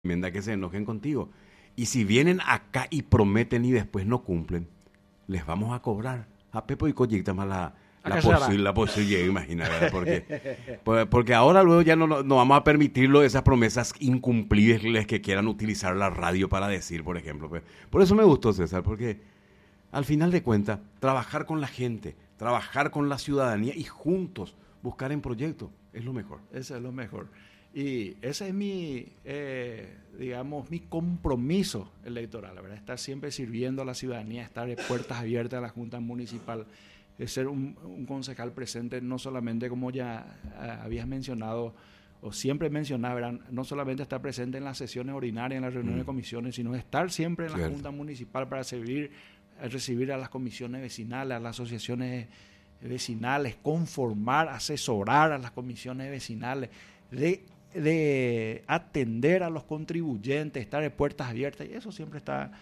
enmienda que se enojen contigo. Y si vienen acá y prometen y después no cumplen, les vamos a cobrar. A Pepo y Coyecta más la posibilidad, imagina, ¿verdad? Porque ahora luego ya no vamos a permitirlo esas promesas incumplibles que quieran utilizar la radio para decir, por ejemplo. Por eso me gustó, César, porque al final de cuentas, trabajar con la gente, trabajar con la ciudadanía y juntos buscar en proyectos es lo mejor. Eso es lo mejor. Y ese es mi, mi compromiso electoral, la verdad, estar siempre sirviendo a la ciudadanía, estar de puertas abiertas a la Junta Municipal, ser un concejal presente, no solamente como ya habías mencionado, o siempre mencionaba, ¿verdad? No solamente estar presente en las sesiones ordinarias, en las reuniones de comisiones, sino estar siempre en la Junta Municipal para recibir a las comisiones vecinales, a las asociaciones vecinales, conformar, asesorar a las comisiones vecinales, de atender a los contribuyentes, estar de puertas abiertas, y eso siempre está,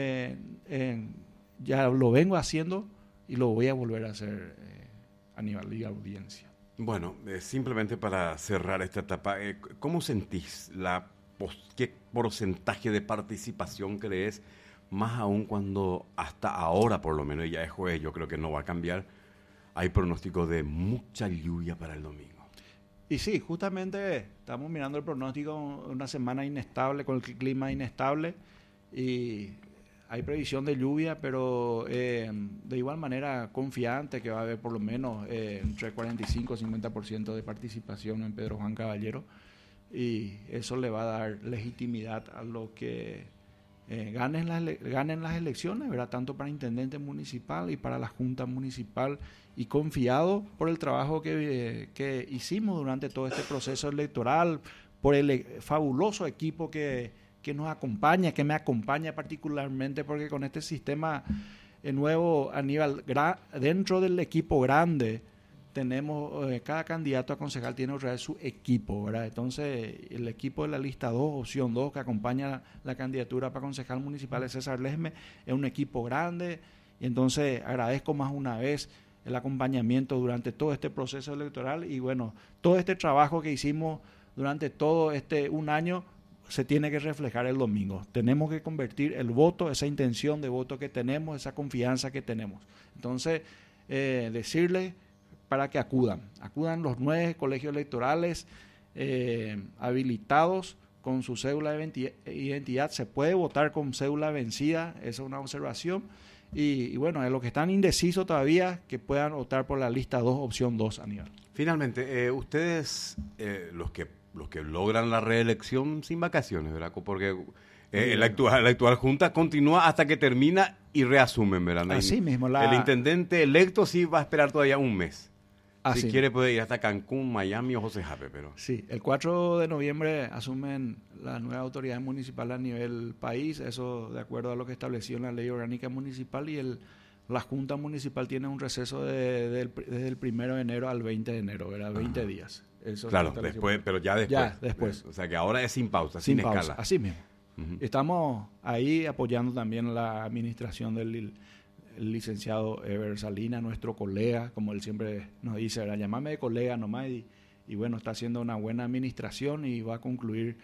ya lo vengo haciendo y lo voy a volver a hacer a nivel de audiencia. Bueno, simplemente para cerrar esta etapa, ¿cómo sentís qué porcentaje de participación crees, más aún cuando hasta ahora, por lo menos ya es jueves, yo creo que no va a cambiar, hay pronóstico de mucha lluvia para el domingo? Y sí, justamente estamos mirando el pronóstico, una semana inestable, con el clima inestable, y hay previsión de lluvia, pero de igual manera confiante que va a haber por lo menos entre 45 y 50% de participación en Pedro Juan Caballero, y eso le va a dar legitimidad a lo que ganen las elecciones, ¿verdad? Tanto para intendente municipal y para la Junta Municipal, y confiado por el trabajo que hicimos durante todo este proceso electoral, por el fabuloso equipo que nos acompaña, que me acompaña particularmente, porque con este sistema nuevo, Aníbal, dentro del equipo grande, tenemos, cada candidato a concejal tiene otra vez su equipo, ¿verdad? Entonces, el equipo de la lista 2, opción 2, que acompaña la candidatura para concejal municipal de César Lesme, es un equipo grande, y entonces agradezco más una vez el acompañamiento durante todo este proceso electoral, y bueno, todo este trabajo que hicimos durante todo un año se tiene que reflejar el domingo. Tenemos que convertir el voto, esa intención de voto que tenemos, esa confianza que tenemos. Entonces, decirles para que acudan los 9 colegios electorales habilitados con su cédula de identidad. Se puede votar con cédula vencida, esa es una observación. Y bueno, en los que están indecisos todavía, que puedan optar por la lista 2, opción 2, Aníbal. Finalmente, ustedes, los que logran la reelección sin vacaciones, ¿verdad? Porque la actual Junta continúa hasta que termina y reasumen, ¿verdad? Así mismo. El intendente electo sí va a esperar todavía un mes. Así. Si quiere puede ir hasta Cancún, Miami o José Jape, pero... Sí, el 4 de noviembre asumen las nuevas autoridades municipales a nivel país, eso de acuerdo a lo que estableció en la Ley Orgánica Municipal, y la Junta Municipal tiene un receso desde el 1 de enero al 20 de enero, ¿verdad? 20 días. Eso claro, después, pero ya después. Ya, después. O sea que ahora es sin pausa, sin pausa, escala. así mismo. Uh-huh. Estamos ahí apoyando también la administración del el licenciado Ever Salinas, nuestro colega, como él siempre nos dice, ¿verdad? Llámame de colega nomás, y bueno, está haciendo una buena administración y va a concluir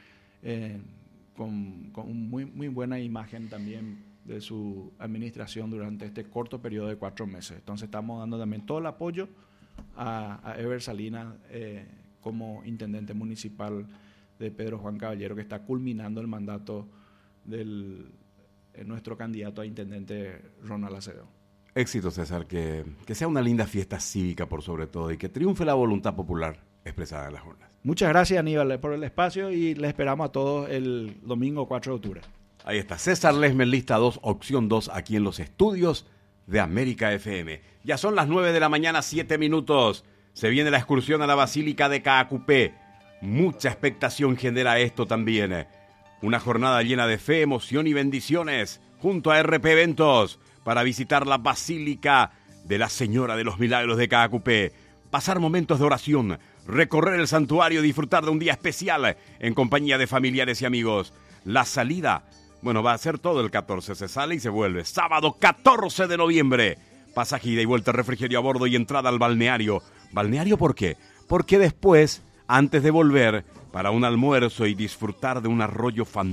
con muy, muy buena imagen también de su administración durante este corto periodo de 4 meses. Entonces estamos dando también todo el apoyo a Ever Salinas como intendente municipal de Pedro Juan Caballero, que está culminando el mandato del nuestro candidato a intendente Ronald Acevedo. Éxito, César, que sea una linda fiesta cívica por sobre todo, y que triunfe la voluntad popular expresada en las urnas. Muchas gracias, Aníbal, por el espacio, y les esperamos a todos el domingo 4 de octubre. Ahí está, César Lesme, lista 2, opción 2, aquí en los estudios de América FM. Ya son las 9 de la mañana, 7 minutos. Se viene la excursión a la Basílica de Caacupé. Mucha expectación genera esto también. Una jornada llena de fe, emoción y bendiciones junto a RP Eventos para visitar la Basílica de la Señora de los Milagros de Caacupé, pasar momentos de oración, recorrer el santuario, disfrutar de un día especial en compañía de familiares y amigos. La salida, bueno, va a ser todo el 14, se sale y se vuelve. Sábado 14 de noviembre, pasaje ida y vuelta, refrigerio a bordo y entrada al balneario. ¿Balneario por qué? Porque después antes de volver para un almuerzo y disfrutar de un arroyo fantástico